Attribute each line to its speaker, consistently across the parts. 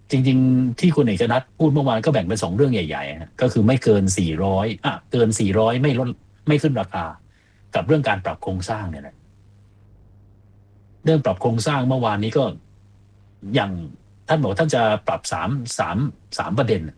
Speaker 1: จริงๆที่คุณเอกนัทพูดเมื่อวานก็แบ่งเป็น2เรื่องใหญ่ๆก็คือไม่เกิน400เกิน400ไม่ลดไม่ขึ้นราคากับเรื่องการปรับโครงสร้างเนี่ยนะเรื่องปรับโครงสร้างเมื่อวานนี้ก็อย่างท่านบอกท่านจะปรับสามประเด็น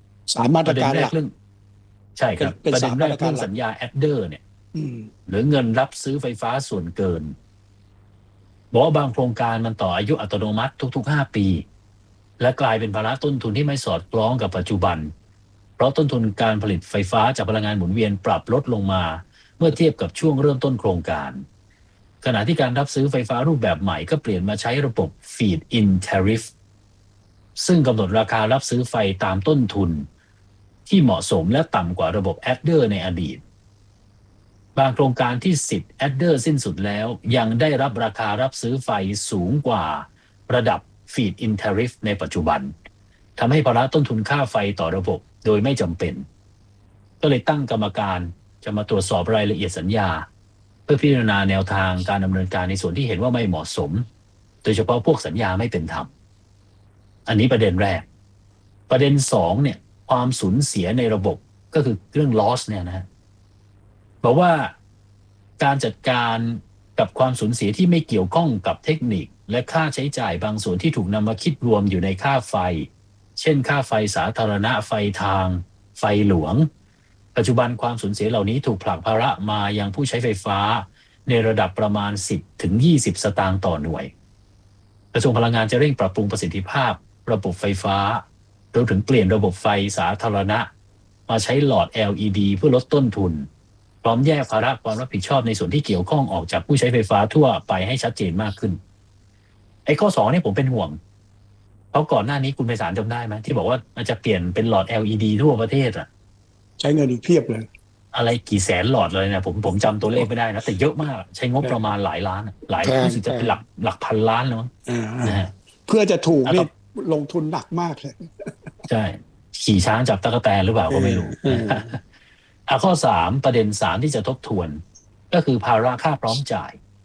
Speaker 2: 3มาตรการหลัก
Speaker 1: เรื่องใช่ครับประเด็นแรกเรื่องสัญญาแอดเดอร์เนี่ยหรือเงินรับซื้อไฟฟ้าส่วนเกินบอกว่าบางโครงการมันต่ออายุอัตโนมัติทุกๆ5 ปีและกลายเป็นภาระต้นทุนที่ไม่สอดคล้องกับปัจจุบันเพราะต้นทุนการผลิตไฟฟ้าจากพลังงานหมุนเวียนปรับลดลงมาเมื่อเทียบกับช่วงเริ่มต้นโครงการขณะที่การรับซื้อไฟฟ้ารูปแบบใหม่ก็เปลี่ยนมาใช้ระบบ Feed in Tariff ซึ่งกำหนดราคารับซื้อไฟตามต้นทุนที่เหมาะสมและต่ำกว่าระบบ Adder ในอดีตบางโครงการที่สิทธิ์ Adder สิ้นสุดแล้วยังได้รับราคารับซื้อไฟสูงกว่าระดับ Feed in Tariff ในปัจจุบันทำให้ภาระต้นทุนค่าไฟต่อระบบโดยไม่จำเป็นก็เลยตั้งกรรมการจะมาตรวจสอบรายละเอียดสัญญาเพื่อพิจารณาแนวทางการดำเนินการในส่วนที่เห็นว่าไม่เหมาะสมโดยเฉพาะพวกสัญญาไม่เป็นธรรมอันนี้ประเด็นแรกประเด็น2เนี่ยความสูญเสียในระบบก็คือเรื่อง loss เนี่ยนะบอกว่าการจัดการกับความสูญเสียที่ไม่เกี่ยวข้องกับเทคนิคและค่าใช้จ่ายบางส่วนที่ถูกนำมาคิดรวมอยู่ในค่าไฟเช่นค่าไฟสาธารณะไฟทางไฟหลวงปัจจุบันความสูญเสียเหล่านี้ถูกผลักภาระมายังผู้ใช้ไฟฟ้าในระดับประมาณ10-20 สตางค์ต่อหน่วยกระทรวงพลังงานจะเร่งปรับปรุงประสิทธิภาพระบบไฟฟ้ารวมถึงเปลี่ยนระบบไฟสาธารณะมาใช้หลอด LED เพื่อลดต้นทุนพร้อมแยกภาระความรับผิดชอบในส่วนที่เกี่ยวข้องออกจากผู้ใช้ไฟฟ้าทั่วไปให้ชัดเจนมากขึ้นไอ้ข้อ2เนี่ยผมเป็นห่วงเพราะก่อนหน้านี้คุณไพศาลจำได้ไหมที่บอกว่ามันจะเปลี่ยนเป็นหลอด LED ทั่วประเทศอ่ะ
Speaker 2: ใช้เงินอีกเพียบเลย
Speaker 1: อะไรกี่แสนหลอดเลยนะผมจำตัวเลขไม่ได้นะแต่เยอะมากใช้งบประมาณหลายล้านหลายรู้สึกจะเป็นหลักพันล้านแล้วนะฮะ
Speaker 2: เพื่อจะถูกนี่ลงทุนหนักมากเลย
Speaker 1: ใช่ขี่ช้างจับตะกั่วแตนหรือเปล่าก็ไม่รู้ข้อ3ประเด็น3ที่จะทบทวนก็คือภาระค่าพร้อมจ่าย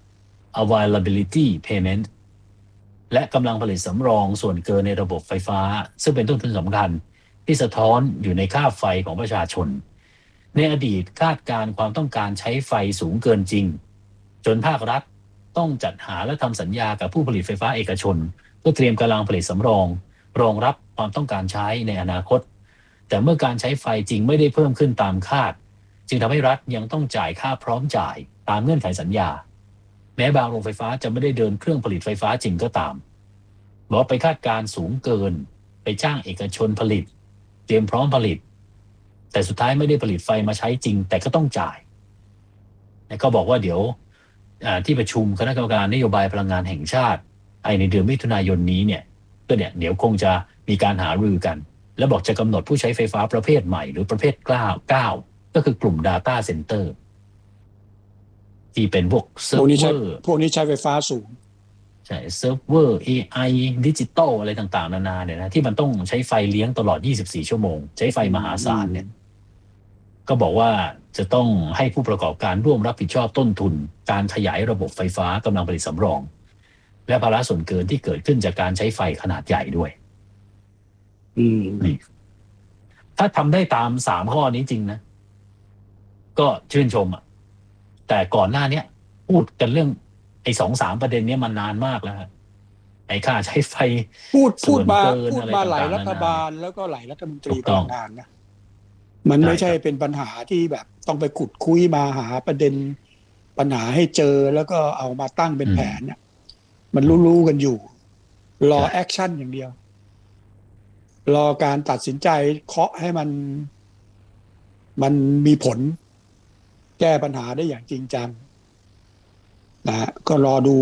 Speaker 1: availability payment และกำลังผลิตสำรองส่วนเกินในระบบไฟฟ้าซึ่งเป็นต้นทุนสำคัญที่สะท้อนอยู่ในค่าไฟของประชาชนในอดีตคาดการความต้องการใช้ไฟสูงเกินจริงจนภาครัฐต้องจัดหาและทำสัญญากับผู้ผลิตไฟฟ้าเอกชนเพื่อเตรียมกำลังผลิตสำรองรองรับความต้องการใช้ในอนาคตแต่เมื่อการใช้ไฟจริงไม่ได้เพิ่มขึ้นตามคาดจึงทำให้รัฐยังต้องจ่ายค่าพร้อมจ่ายตามเงื่อนไขสัญญาแม้บางโรงไฟฟ้าจะไม่ได้เดินเครื่องผลิตไฟฟ้าจริงก็ตามบอกไปคาดการสูงเกินไปจ้างเอกชนผลิตเตรียมพร้อมผลิตแต่สุดท้ายไม่ได้ผลิตไฟมาใช้จริงแต่ก็ต้องจ่ายก็บอกว่าเดี๋ยวที่ประชุมคณะกรรมการนโยบายพลังงานแห่งชาติในเดือนมิถุนายนนี้เนี่ยก็เดี๋ยวคงจะมีการหารือกันแล้วบอกจะกำหนดผู้ใช้ไฟฟ้าประเภทใหม่หรือประเภท9ก็คือกลุ่ม Data Center ที่เป็นพวกเซิร์ฟเวอร์
Speaker 2: พวกนี้ใช้ไฟฟ้าสูง
Speaker 1: ใช่เซิร์ฟเวอร์ AI ดิจิตอลอะไรต่างๆนานาเนี่ยนะที่มันต้องใช้ไฟเลี้ยงตลอด24ชั่วโมงใช้ไฟมหาศาลเนี่ยก็บอกว่าจะต้องให้ผู้ประกอบการร่วมรับผิดชอบต้นทุนการขยายระบบไฟฟ้ากำลังผลิตสำรองและภาระส่วนเกินที่เกิดขึ้นจากการใช้ไฟขนาดใหญ่ด้วยนี่ถ้าทำได้ตาม3ข้อนี้จริงนะก็ชื่นชมแต่ก่อนหน้านี้พูดกันเรื่องไอ้ 2-3 ประเด็นนี้มันนานมากแล้วไอ้ค่าใช้ไฟ
Speaker 2: พูดมาหลายรัฐบาลแล้วก็หลายรัฐมนตรีพลังงานนะมันไม่ใช่เป็นปัญหาที่แบบต้องไปขุดคุยมาหาประเด็นปัญหาให้เจอแล้วก็เอามาตั้งเป็นแผนเนี่ยมันรู้กันอยู่รอแอคชั่นอย่างเดียวรอการตัดสินใจเคาะให้มันมีผลแก้ปัญหาได้อย่างจริงจังนะก็รอดู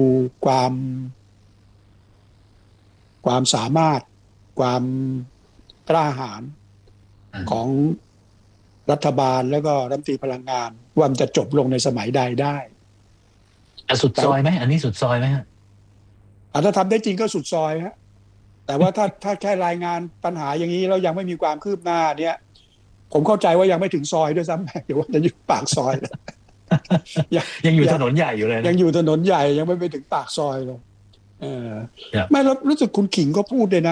Speaker 2: ความสามารถความกล้าหาญของรัฐบาลแล้วก็รัฐมนตรีพลังงานว่ามันจะจบลงในสมัยใดได้
Speaker 1: สุดซอยไหมอันนี้สุดซอยไหมฮะ
Speaker 2: ถ้าทำได้จริงก็สุดซอยฮะแต่ว่าถ้าแค่รายงานปัญหาอย่างนี้แล้วยังไม่มีความคืบหน้าเนี่ยผมเข้าใจว่ายังไม่ถึงซอยด้วยซ้ำเดี๋ยวว่าจะอยู่ปากซอยเลย
Speaker 1: ยังอยู่ถนนใหญ่อยู่เลย
Speaker 2: ยังอยู่ถนนใหญ่ยังไม่ไปถึงปากซอยเลยไม่แล้วรู้สึกคุณขิงก็พูดเลยนะ